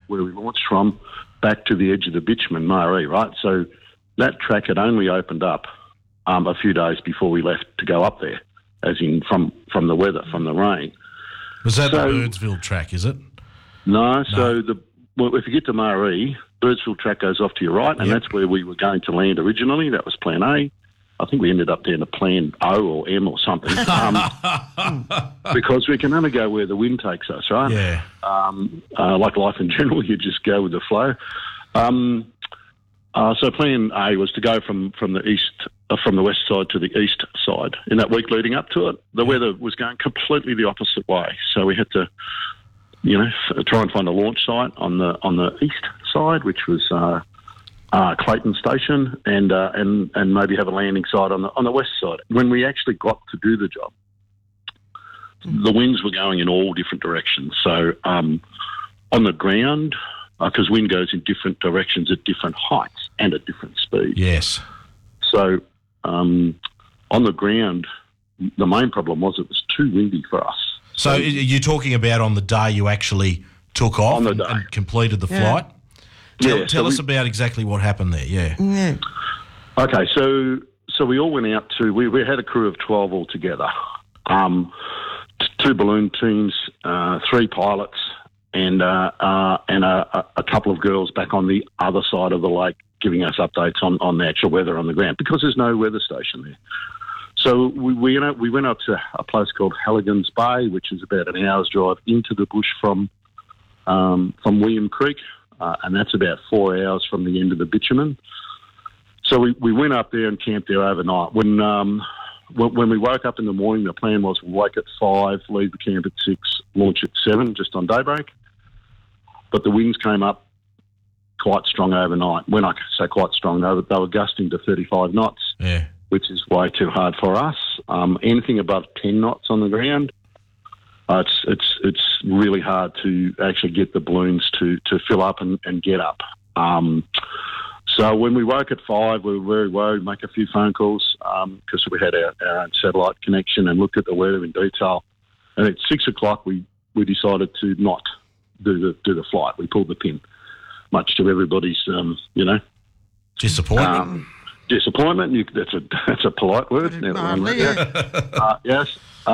where we launched from, back to the edge of the bitumen, Maree, right? So that track had only opened up a few days before we left to go up there, as in from the weather, from the rain. Was that the Birdsville track, is it? No. So if you get to Maree, Birdsville track goes off to your right, and that's where we were going to land originally. That was plan A. I think we ended up down to plan O or M or something, because we can only go where the wind takes us, right? Yeah. Like life in general, you just go with the flow. So plan A was to go from the west side to the east side. In that week leading up to it, the weather was going completely the opposite way. So we had to, try and find a launch site on the east side, which was Clayton Station, and maybe have a landing site on the west side. When we actually got to do the job, the winds were going in all different directions. So on the ground, because wind goes in different directions at different heights and at different speeds. Yes. So on the ground, the main problem was it was too windy for us. So you're talking about on the day you actually took off and completed the flight? Tell us about exactly what happened there, yeah. Okay, so we all went out to... We had a crew of 12 altogether. 2 balloon teams, 3 pilots, and a couple of girls back on the other side of the lake giving us updates on the actual weather on the ground, because there's no weather station there. So we went up to a place called Halligan's Bay, which is about an hour's drive into the bush from William Creek, and that's about 4 hours from the end of the bitumen. So we went up there and camped there overnight. When we woke up in the morning, the plan was we'll wake at 5, leave the camp at 6, launch at 7, just on daybreak. But the winds came up quite strong overnight. When I say quite strong, they were gusting to 35 knots, which is way too hard for us. Anything above 10 knots on the ground, it's really hard to actually get the balloons to fill up and get up. So when we woke at 5, we were very worried, make a few phone calls because we had our own satellite connection and looked at the weather in detail. And at 6 o'clock, we decided to not do the flight. We pulled the pin, much to everybody's, disappointment. Disappointment. That's a polite word. Yes.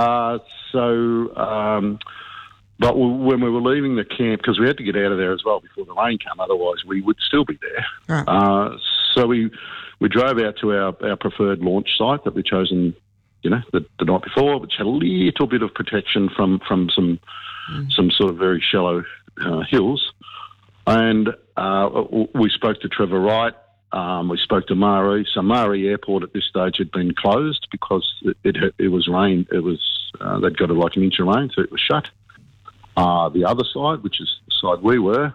But when we were leaving the camp, because we had to get out of there as well before the rain came, otherwise we would still be there. Right. So we drove out to our preferred launch site that we'd chosen, the night before, which had a little bit of protection from some sort of very shallow hills. And we spoke to Trevor Wright. We spoke to Maree. So Maree Airport at this stage had been closed because it was rain. It was they'd got like an inch of rain, so it was shut. The other side, which is the side we were,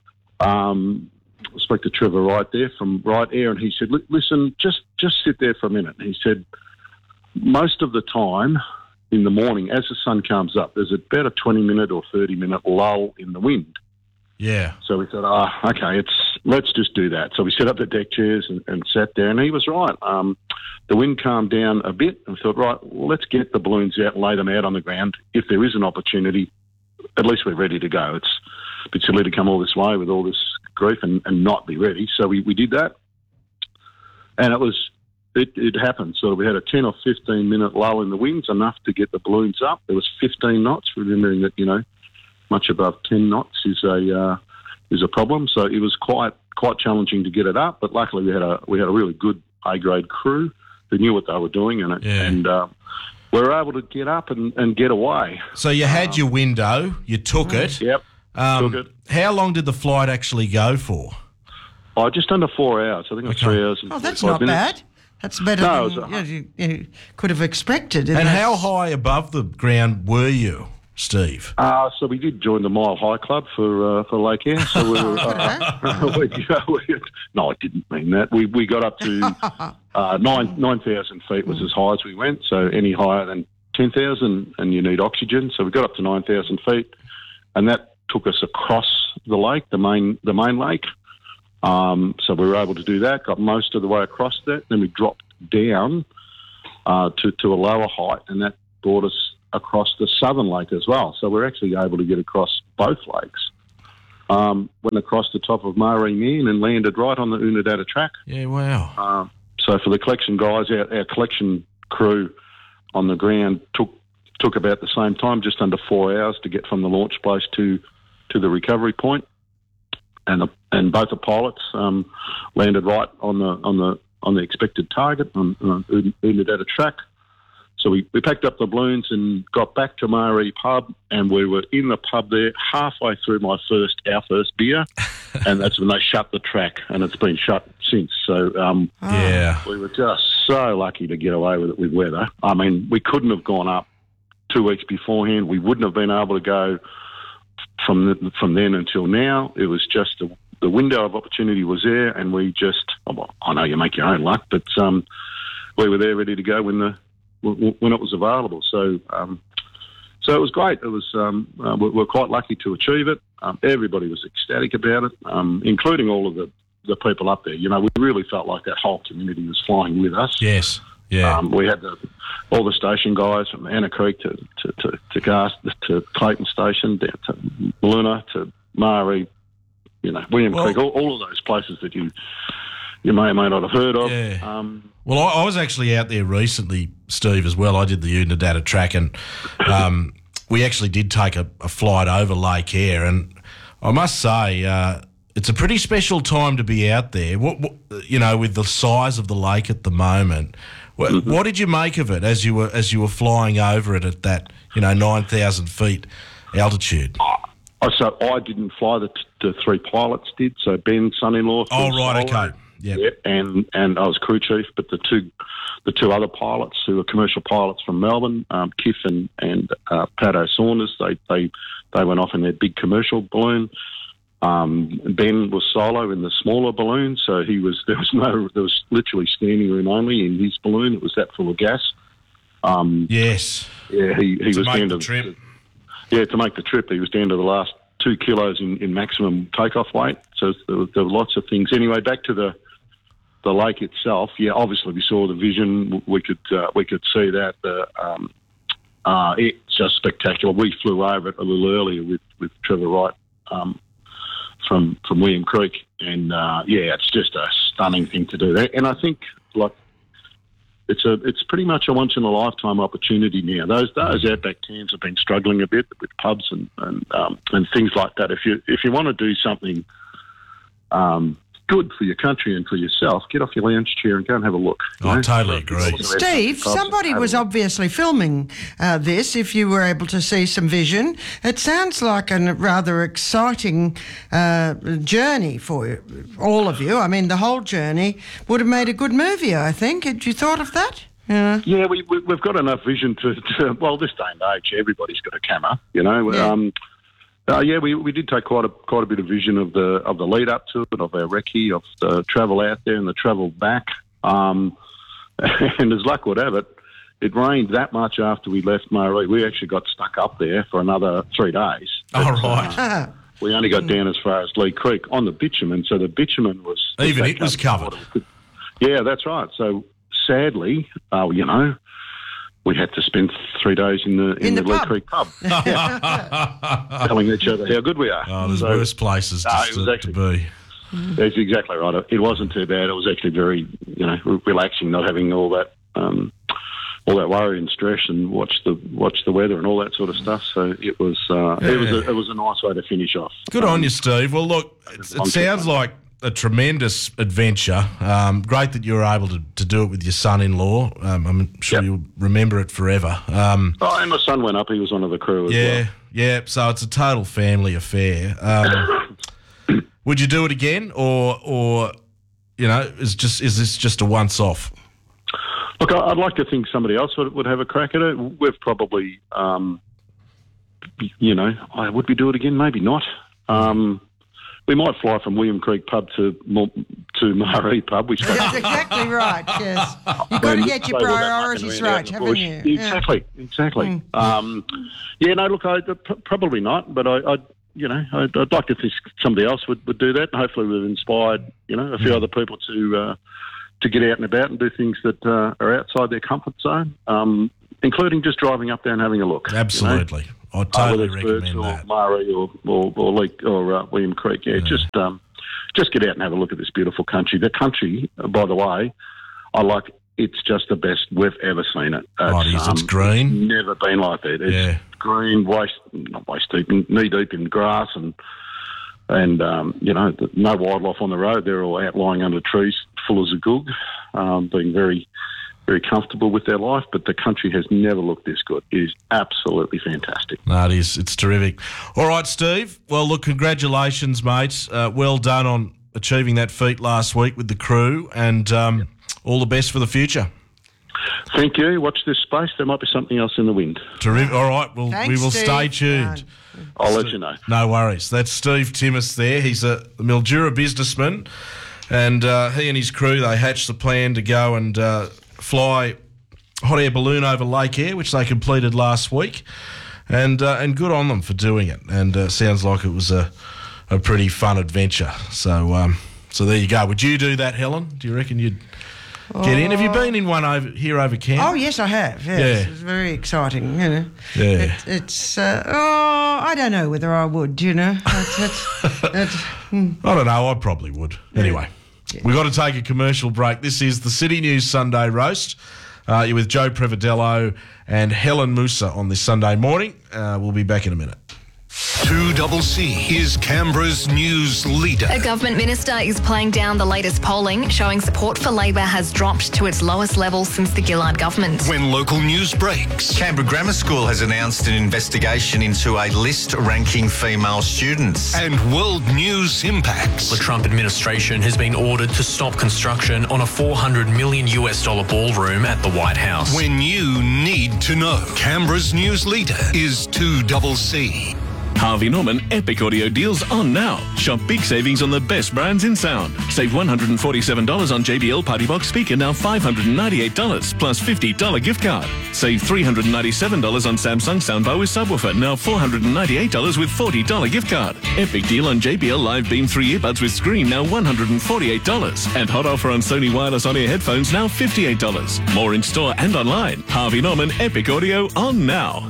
spoke to Trevor Wright there from Wright Air, and he said, "Listen, just sit there for a minute." He said, "Most of the time in the morning, as the sun comes up, there's about a 20-minute or 30-minute lull in the wind." Yeah. So we said, okay, let's just do that. So we set up the deck chairs and sat there, and he was right. The wind calmed down a bit, and we thought, right, well, let's get the balloons out and lay them out on the ground. If there is an opportunity, at least we're ready to go. It's a bit silly to come all this way with all this grief and not be ready. So we did that, and it happened. So we had a 10 or 15-minute lull in the winds, enough to get the balloons up. There was 15 knots, remembering that, much above 10 knots is a problem. So it was quite challenging to get it up. But luckily we had a really good A-grade crew who knew what they were doing, and we were able to get up and get away. So you had your window, you took it. Yep, took it. How long did the flight actually go for? Just under 4 hours. I think it was 3 hours and 45 minutes. That's not bad. That's better than you could have expected. And how high above the ground were you, Steve? So we did join the Mile High Club for Lake Eyre. So we were, no, I didn't mean that. We got up to 9,000 feet was as high as we went. So any higher than 10,000 and you need oxygen. So we got up to 9,000 feet, and that took us across the lake, the main lake. So we were able to do that. Got most of the way across that. Then we dropped down to a lower height, and that brought us across the southern lake as well. So we're actually able to get across both lakes. went across the top of Murray Mean and landed right on the Oodnadatta track. Yeah, wow. So for the collection guys, our collection crew on the ground took about the same time, just under 4 hours, to get from the launch place to the recovery point. And both the pilots landed right on the expected target on Oodnadatta track. So we packed up the balloons and got back to Murray Pub, and we were in the pub there halfway through our first beer, and that's when they shut the track, and it's been shut since. So we were just so lucky to get away with it with weather. I mean, we couldn't have gone up 2 weeks beforehand. We wouldn't have been able to go from then until now. It was just the window of opportunity was there, and we just, I know you make your own luck, but we were there ready to go when it was available. So it was great. It was we're quite lucky to achieve it. Everybody was ecstatic about it, including all of the people up there. You know, we really felt like that whole community was flying with us. Yes. Yeah. We had all the station guys from Anna Creek to Clayton Station, down to Luna to Murray, William Creek, all of those places that you may or may not have heard of. Yeah. I was actually out there recently, Steve, as well. I did the Oodnadatta track, and we actually did take a flight over Lake Eyre, and I must say it's a pretty special time to be out there. With the size of the lake at the moment. What did you make of it as you were flying over it at that 9,000 feet altitude? So I didn't fly. The three pilots did. So Ben, son-in-law. Oh right, solo. okay. Yep. Yeah, and I was crew chief, but the two other pilots who were commercial pilots from Melbourne, Kiff and Pato Saunders, they went off in their big commercial balloon. Ben was solo in the smaller balloon, so there was literally standing room only in his balloon. It was that full of gas. Yes. Yeah, he was down to the trip. To make the trip, he was down to the last 2 kilos in maximum takeoff weight. So there were lots of things. Anyway, back to the lake itself. Yeah, obviously we saw the vision. We could see that. It's just spectacular. We flew over it a little earlier with Trevor Wright from William Creek, and it's just a stunning thing to do. And I think it's pretty much a once in a lifetime opportunity now. Those outback towns have been struggling a bit with pubs and things like that. If you want to do something good for your country and for yourself, get off your lounge chair and go and have a look. I totally agree. Steve, somebody was obviously filming this, if you were able to see some vision. It sounds like a rather exciting journey for all of you. I mean, the whole journey would have made a good movie, I think. Had you thought of that? Yeah, we've got enough vision to this day and age, everybody's got a camera, Yeah. We did take quite a bit of vision of the lead up to it, of our recce, of the travel out there and the travel back. And as luck would have it, it rained that much after we left Murray. We actually got stuck up there for another 3 days. Oh, right. We only got down as far as Lee Creek on the bitumen, so the bitumen was... Even it was covered. Yeah, that's right. So sadly, we had to spend 3 days in the Lee Creek pub, telling each other how good we are. Oh, there's worse places to be. That's exactly right. It wasn't too bad. It was actually very, relaxing, not having all that worry and stress, and watch the weather and all that sort of stuff. So it was it was a nice way to finish off. Good on you, Steve. Well, look, it sounds like a tremendous adventure. Great that you were able to do it with your son-in-law. I'm sure you'll remember it forever. And my son went up. He was one of the crew as well. Yeah. So it's a total family affair. Would you do it again, or is this just a once-off? Look, I'd like to think somebody else would have a crack at it. We've probably, would we do it again? Maybe not. We might fly from William Creek pub to Murray pub. That's exactly right, yes. You've got to get your priorities right, haven't you? Exactly. Probably not, but I'd like to think somebody else would do that. And hopefully we've inspired, a few other people to get out and about and do things that are outside their comfort zone, including just driving up there and having a look. Absolutely. I'd totally whether it's Birds recommend or that. Murray or Leak or William Creek. Yeah, just get out and have a look at this beautiful country. The country, by the way, it's just the best we've ever seen it. It's green. Never been like that. It's green, not waist deep, knee deep in grass, and no wildlife on the road. They're all out lying under trees full of zagoog, being very, very comfortable with their life. But the country has never looked this good. It is absolutely fantastic. No, it is. It's terrific. All right, Steve. Well, look, congratulations, mate. Well done on achieving that feat last week with the crew, and all the best for the future. Thank you. Watch this space. There might be something else in the wind. Terrific. All right. Well, Thanks, we will Steve. stay tuned. I'll let you know. No worries. That's Steve Timmis there. He's a Mildura businessman, and he and his crew, they hatched the plan to go and fly hot air balloon over Lake Eyre, which they completed last week, and good on them for doing it. And sounds like it was a pretty fun adventure. So there you go. Would you do that, Helen? Do you reckon you'd get in? Have you been in one over camp? Oh, yes, I have. Yes. It's very exciting, you know. Yeah. I don't know whether I would, you know. I don't know. I probably would. Anyway, we've got to take a commercial break. This is the City News Sunday Roast. You're with Joe Prevadello and Helen Musa on this Sunday morning. We'll be back in a minute. 2CC is Canberra's news leader. A government minister is playing down the latest polling, showing support for Labor has dropped to its lowest level since the Gillard government. When local news breaks, Canberra Grammar School has announced an investigation into a list ranking female students. And world news impacts. The Trump administration has been ordered to stop construction on a $400 million ballroom at the White House. When you need to know, Canberra's news leader is 2CC. Harvey Norman Epic Audio deals on now. Shop big savings on the best brands in sound. Save $147 on JBL Party Box speaker, now $598 plus $50 gift card. Save $397 on Samsung soundbar with subwoofer, now $498 with $40 gift card. Epic deal on JBL Live Beam 3 earbuds with screen, now $148. And hot offer on Sony wireless on-ear headphones, now $58. More in store and online. Harvey Norman Epic Audio on now.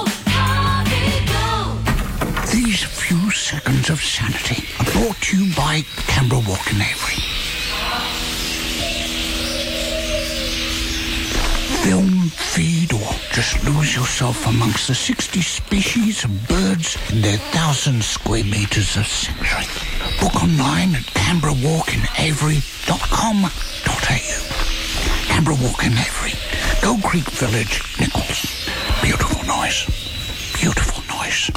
These few seconds of sanity are brought to you by Canberra Walk in Avery. Film, feed, or just lose yourself amongst the 60 species of birds in their 1,000 square metres of sanctuary. Book online at canberrawalkinavery.com.au. Canberra Walk in Avery, Gold Creek Village, Nichols. Beautiful noise. Beautiful noise.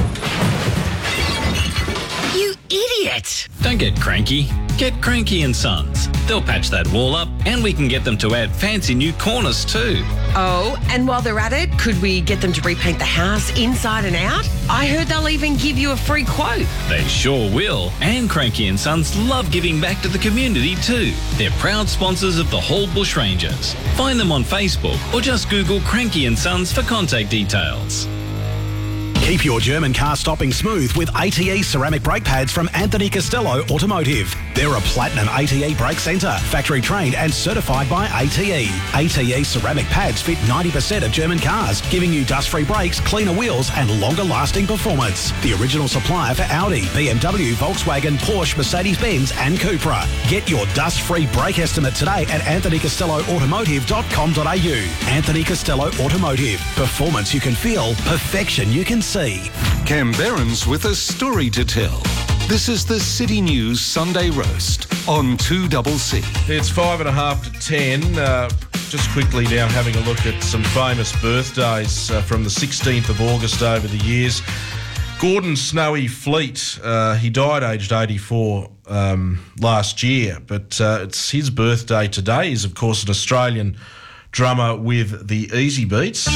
You idiot! Don't get cranky. Get Cranky and Sons. They'll patch that wall up, and we can get them to add fancy new corners too. Oh, and while they're at it, could we get them to repaint the house inside and out? I heard they'll even give you a free quote. They sure will. And Cranky and Sons love giving back to the community too. They're proud sponsors of the Hall Bush Rangers. Find them on Facebook or just Google Cranky and Sons for contact details. Keep your German car stopping smooth with ATE ceramic brake pads from Anthony Costello Automotive. They're a platinum ATE brake centre, factory trained and certified by ATE. ATE ceramic pads fit 90% of German cars, giving you dust-free brakes, cleaner wheels and longer-lasting performance. The original supplier for Audi, BMW, Volkswagen, Porsche, Mercedes-Benz and Cupra. Get your dust-free brake estimate today at anthonycostelloautomotive.com.au. Anthony Costello Automotive. Performance you can feel, perfection you can see. Canberrans with a story to tell. This is the City News Sunday Roast on 2CC. It's 9:05 to 10. Just quickly now having a look at some famous birthdays from the 16th of August over the years. Gordon Snowy Fleet, he died aged 84 last year, but it's his birthday today. He's, of course, an Australian drummer with the Easy Beats.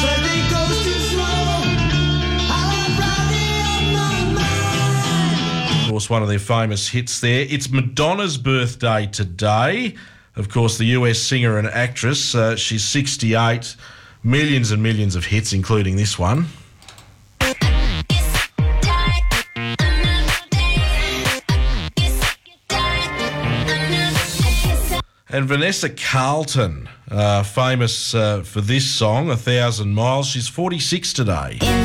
Of course, one of their famous hits there. It's Madonna's birthday today. Of course, the US singer and actress. She's 68. Millions and millions of hits, including this one. And Vanessa Carlton, famous for this song, 1,000 Miles. She's 46 today.